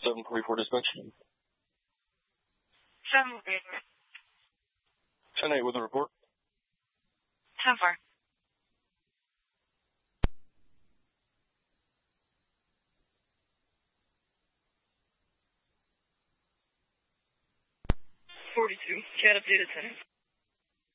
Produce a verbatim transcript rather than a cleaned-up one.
seven forty-four dispatch. seven forty-four. ten eight with a report. ten four. forty-two. Cat updated ten.